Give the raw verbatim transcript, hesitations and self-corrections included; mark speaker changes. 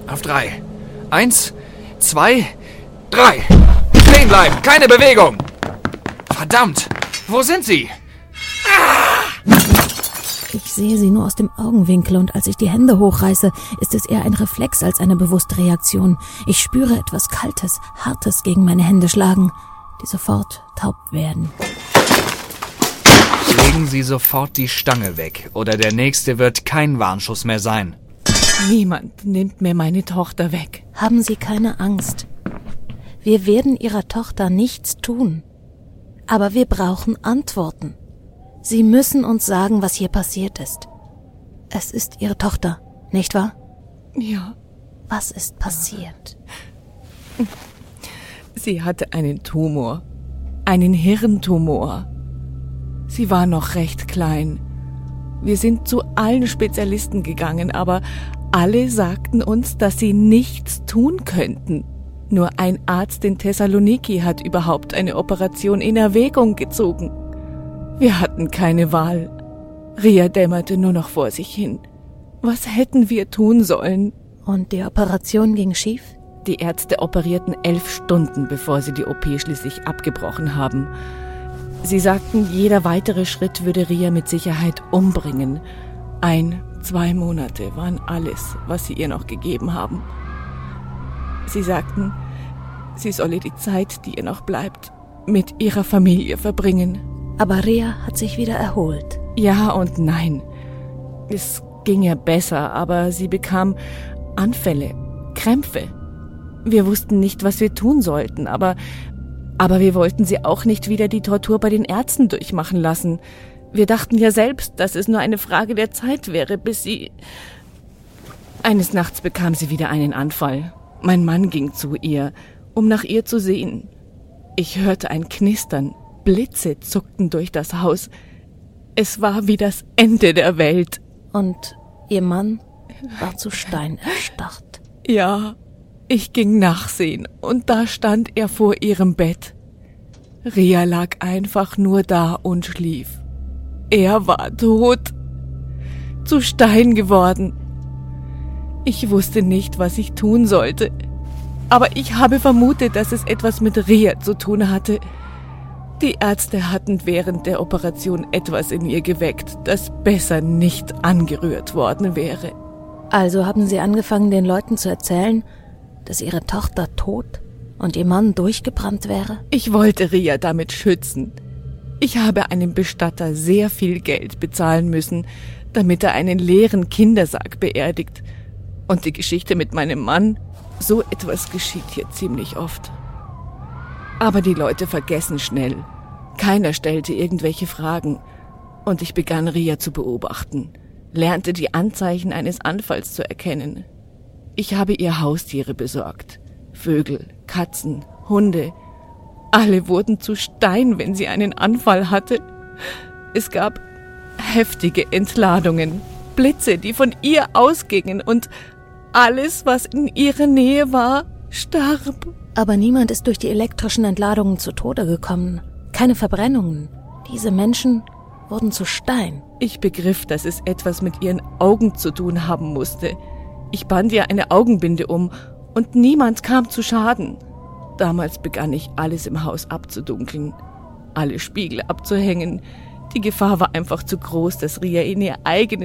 Speaker 1: Auf drei. Eins, zwei, drei. Stehen bleiben, keine Bewegung. Verdammt, wo sind sie?
Speaker 2: Ich sehe sie nur aus dem Augenwinkel und als ich die Hände hochreiße, ist es eher ein Reflex als eine bewusste Reaktion. Ich spüre etwas Kaltes, Hartes gegen meine Hände schlagen, die sofort taub werden.
Speaker 1: Legen Sie sofort die Stange weg, oder der nächste wird kein Warnschuss mehr sein.
Speaker 3: Niemand nimmt mir meine Tochter weg.
Speaker 2: Haben Sie keine Angst. Wir werden Ihrer Tochter nichts tun. Aber wir brauchen Antworten. Sie müssen uns sagen, was hier passiert ist. Es ist Ihre Tochter, nicht wahr?
Speaker 3: Ja.
Speaker 2: Was ist passiert?
Speaker 3: Sie hatte einen Tumor. Einen Hirntumor. Sie war noch recht klein. Wir sind zu allen Spezialisten gegangen, aber alle sagten uns, dass sie nichts tun könnten. Nur ein Arzt in Thessaloniki hat überhaupt eine Operation in Erwägung gezogen. Wir hatten keine Wahl. Ria dämmerte nur noch vor sich hin. Was hätten wir tun sollen?
Speaker 2: Und die Operation ging schief?
Speaker 3: Die Ärzte operierten elf Stunden, bevor sie die O P schließlich abgebrochen haben. Sie sagten, jeder weitere Schritt würde Ria mit Sicherheit umbringen. Ein, zwei Monate waren alles, was sie ihr noch gegeben haben. Sie sagten, sie solle die Zeit, die ihr noch bleibt, mit ihrer Familie verbringen.
Speaker 2: Aber Ria hat sich wieder erholt.
Speaker 3: Ja und nein. Es ging ihr besser, aber sie bekam Anfälle, Krämpfe. Wir wussten nicht, was wir tun sollten, aber, aber wir wollten sie auch nicht wieder die Tortur bei den Ärzten durchmachen lassen. Wir dachten ja selbst, dass es nur eine Frage der Zeit wäre, bis sie... Eines Nachts bekam sie wieder einen Anfall. Mein Mann ging zu ihr, um nach ihr zu sehen. Ich hörte ein Knistern. Blitze zuckten durch das Haus. Es war wie das Ende der Welt.
Speaker 2: Und Ihr Mann war zu Stein erstarrt.
Speaker 3: Ja, ich ging nachsehen und da stand er vor ihrem Bett. Ria lag einfach nur da und schlief. Er war tot. Zu Stein geworden. Ich wusste nicht, was ich tun sollte. Aber ich habe vermutet, dass es etwas mit Ria zu tun hatte. Die Ärzte hatten während der Operation etwas in ihr geweckt, das besser nicht angerührt worden wäre.
Speaker 2: Also haben Sie angefangen, den Leuten zu erzählen, dass Ihre Tochter tot und Ihr Mann durchgebrannt wäre?
Speaker 3: Ich wollte Ria damit schützen. Ich habe einem Bestatter sehr viel Geld bezahlen müssen, damit er einen leeren Kindersarg beerdigt. Und die Geschichte mit meinem Mann, so etwas geschieht hier ziemlich oft. Aber die Leute vergessen schnell. Keiner stellte irgendwelche Fragen. Und ich begann Ria zu beobachten, lernte die Anzeichen eines Anfalls zu erkennen. Ich habe ihr Haustiere besorgt. Vögel, Katzen, Hunde. Alle wurden zu Stein, wenn sie einen Anfall hatte. Es gab heftige Entladungen, Blitze, die von ihr ausgingen und alles, was in ihrer Nähe war, starb.
Speaker 2: Aber niemand ist durch die elektrischen Entladungen zu Tode gekommen. Keine Verbrennungen. Diese Menschen wurden zu Stein.
Speaker 3: Ich begriff, dass es etwas mit ihren Augen zu tun haben musste. Ich band ihr eine Augenbinde um und niemand kam zu Schaden. Damals begann ich, alles im Haus abzudunkeln, alle Spiegel abzuhängen. Die Gefahr war einfach zu groß, dass Ria in ihr eigenes